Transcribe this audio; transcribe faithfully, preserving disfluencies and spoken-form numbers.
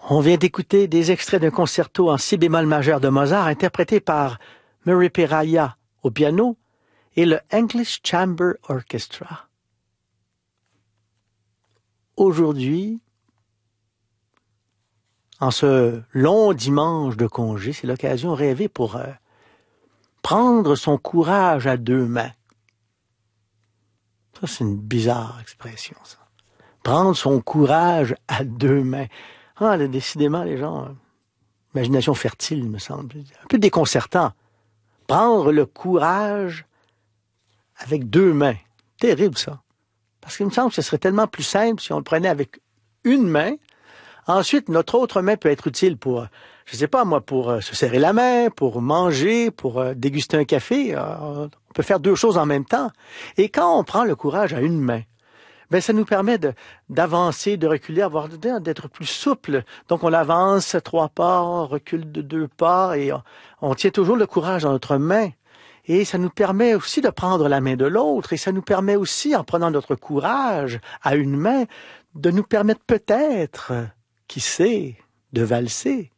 On vient d'écouter des extraits d'un concerto en si bémol majeur de Mozart interprété par Murray Perahia au piano et le English Chamber Orchestra. Aujourd'hui, en ce long dimanche de congé, c'est l'occasion rêvée pour euh, prendre son courage à deux mains. Ça, c'est une bizarre expression, ça. Prendre son courage à deux mains. Ah, décidément, les gens, euh, imagination fertile, il me semble. Un peu déconcertant. Prendre le courage avec deux mains. Terrible, ça. Parce qu'il me semble que ce serait tellement plus simple si on le prenait avec une main. Ensuite, notre autre main peut être utile pour, je sais pas moi, pour euh, se serrer la main, pour manger, pour euh, déguster un café. Euh, on peut faire deux choses en même temps. Et quand on prend le courage à une main, ben ça nous permet de d'avancer, de reculer, avoir d'être plus souple. Donc on avance trois pas, on recule de deux pas et on, on tient toujours le courage dans notre main. Et ça nous permet aussi de prendre la main de l'autre et ça nous permet aussi, en prenant notre courage à une main, de nous permettre peut-être, qui sait, de valser.